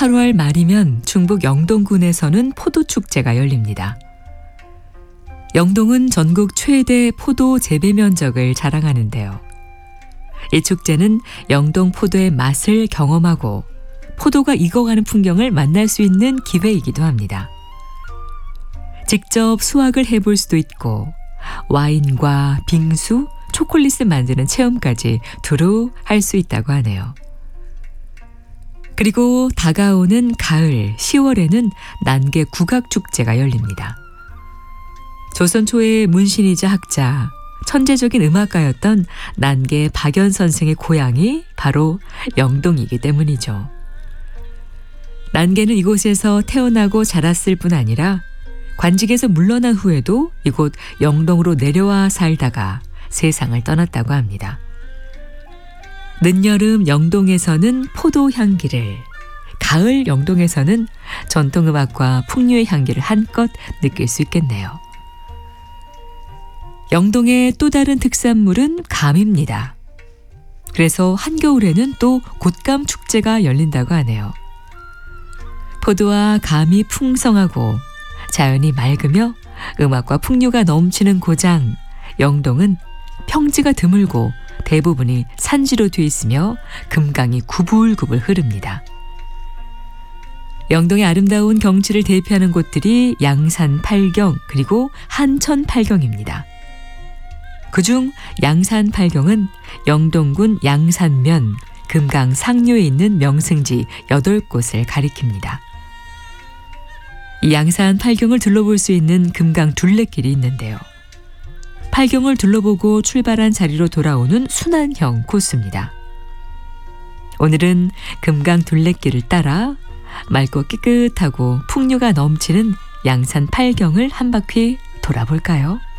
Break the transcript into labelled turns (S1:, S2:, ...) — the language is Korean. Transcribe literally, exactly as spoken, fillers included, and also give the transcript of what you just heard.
S1: 팔월 말이면 충북 영동군에서는 포도축제가 열립니다. 영동은 전국 최대 포도 재배 면적을 자랑하는데요. 이 축제는 영동 포도의 맛을 경험하고 포도가 익어가는 풍경을 만날 수 있는 기회이기도 합니다. 직접 수확을 해볼 수도 있고 와인과 빙수, 초콜릿을 만드는 체험까지 두루 할 수 있다고 하네요. 그리고 다가오는 가을 시월에는 난계 국악축제가 열립니다. 조선 초의 문신이자 학자, 천재적인 음악가였던 난계 박연 선생의 고향이 바로 영동이기 때문이죠. 난계는 이곳에서 태어나고 자랐을 뿐 아니라 관직에서 물러난 후에도 이곳 영동으로 내려와 살다가 세상을 떠났다고 합니다. 늦여름 영동에서는 포도 향기를, 가을 영동에서는 전통음악과 풍류의 향기를 한껏 느낄 수 있겠네요. 영동의 또 다른 특산물은 감입니다. 그래서 한겨울에는 또 곶감 축제가 열린다고 하네요. 포도와 감이 풍성하고 자연이 맑으며 음악과 풍류가 넘치는 고장 영동은 평지가 드물고 대부분이 산지로 돼 있으며 금강이 구불구불 흐릅니다. 영동의 아름다운 경치를 대표하는 곳들이 양산 팔경 그리고 한천 팔경입니다. 그중 양산 팔경은 영동군 양산면, 금강 상류에 있는 명승지 여덟 곳을 가리킵니다. 이 양산 팔경을 둘러볼 수 있는 금강 둘레길이 있는데요. 팔경을 둘러보고 출발한 자리로 돌아오는 순환형 코스입니다. 오늘은 금강 둘레길을 따라 맑고 깨끗하고 풍류가 넘치는 양산 팔경을 한 바퀴 돌아볼까요?